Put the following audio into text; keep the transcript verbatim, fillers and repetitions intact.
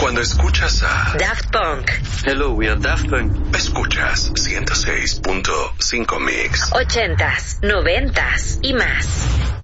Cuando escuchas a Daft Punk. Hello, we are Daft Punk. Escuchas ciento seis punto cinco Mix. Ochentas, noventas y más.